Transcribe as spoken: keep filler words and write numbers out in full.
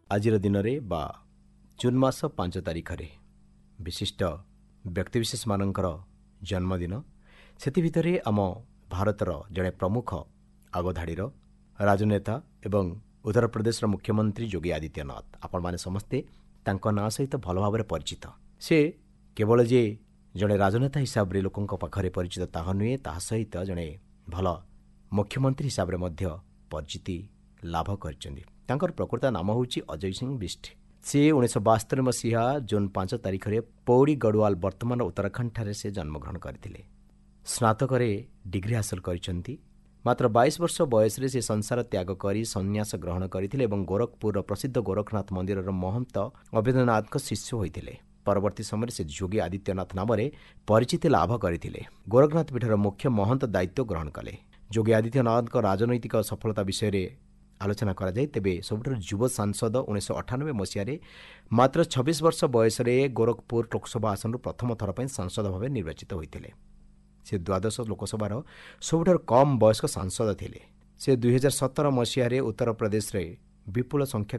ଆଜିର ଦିନରେ ବା ଜୁନ୍ ମାସ ପାଞ୍ଚ ତାରିଖରେ ବିଶିଷ୍ଟ ବ୍ୟକ୍ତିବିଶେଷମାନଙ୍କର ଜନ୍ମଦିନ। ସେଥିଭିତରେ ଆମ ଭାରତର ଜଣେ ପ୍ରମୁଖ ଆଗଧାଡ଼ିର ରାଜନେତା ଏବଂ ଉତ୍ତରପ୍ରଦେଶର ମୁଖ୍ୟମନ୍ତ୍ରୀ ଯୋଗୀ ଆଦିତ୍ୟନାଥ। ଆପଣମାନେ ସମସ୍ତେ ତାଙ୍କ ନାଁ ସହିତ ଭଲ ଭାବରେ ପରିଚିତ। ସେ କେବଳ ଯେ ଜଣେ ରାଜନେତା ହିସାବରେ ଲୋକଙ୍କ ପାଖରେ ପରିଚିତ ତାହା ନୁହେଁ, ତାହା ସହିତ ଜଣେ ଭଲ ମୁଖ୍ୟମନ୍ତ୍ରୀ ହିସାବରେ ମଧ୍ୟ ପରିଚିତି ଲାଭ କରିଛନ୍ତି। ତାଙ୍କର ପ୍ରକୃତ ନାମ ହେଉଛି ଅଜୟ ସିଂ ବିଷ୍ଟ। ସେ ଉଣେଇଶହ ବାସ୍ତରି ମସିହା ଜୁନ୍ ପାଞ୍ଚ ତାରିଖରେ ପୌଡ଼ି ଗଡ଼ୱାଲ ବର୍ତ୍ତମାନ ଉତ୍ତରାଖଣ୍ଡଠାରେ ସେ ଜନ୍ମଗ୍ରହଣ କରିଥିଲେ। ସ୍ନାତକରେ ଡିଗ୍ରୀ ହାସଲ କରିଛନ୍ତି। ମାତ୍ର ବାଇଶ ବର୍ଷ ବୟସରେ ସେ ସଂସାର ତ୍ୟାଗ କରି ସନ୍ନ୍ୟାସ ଗ୍ରହଣ କରିଥିଲେ ଏବଂ ଗୋରଖପୁରର ପ୍ରସିଦ୍ଧ ଗୋରଖନାଥ ମନ୍ଦିରର ମହନ୍ତ ଅଭେନ୍ଦ୍ରନାଥଙ୍କ ଶିଷ୍ୟ ହୋଇଥିଲେ। ପରବର୍ତ୍ତୀ ସମୟରେ ସେ ଯୋଗୀ ଆଦିତ୍ୟନାଥ ନାମରେ ପରିଚିତି ଲାଭ କରିଥିଲେ। ଗୋରଖନାଥ ପୀଠର ମୁଖ୍ୟ ମହନ୍ତ ଦାୟିତ୍ୱ ଗ୍ରହଣ କଲେ। ଯୋଗୀ ଆଦିତ୍ୟନାଥଙ୍କ ରାଜନୈତିକ ସଫଳତା ବିଷୟରେ ଆଲୋଚନା କରାଯାଏ ତେବେ ସବୁଠାରୁ ଯୁବ ସାଂସଦ ଉଣେଇଶହ ଅଠାନବେ ମସିହାରେ ମାତ୍ର ଛବିଶ ବର୍ଷ ବୟସରେ ଗୋରଖପୁର ଲୋକସଭା ଆସନରୁ ପ୍ରଥମ ଥର ପାଇଁ ସାଂସଦ ଭାବେ ନିର୍ବାଚିତ ହୋଇଥିଲେ। ସେ ଦ୍ୱାଦଶ ଲୋକସଭାର ସବୁଠାରୁ କମ୍ ବୟସ୍କ ସାଂସଦ ଥିଲେ। ସେ ଦୁଇହଜାର ସତର ମସିହାରେ ଉତ୍ତରପ୍ରଦେଶରେ ବିପୁଳ ସଂଖ୍ୟା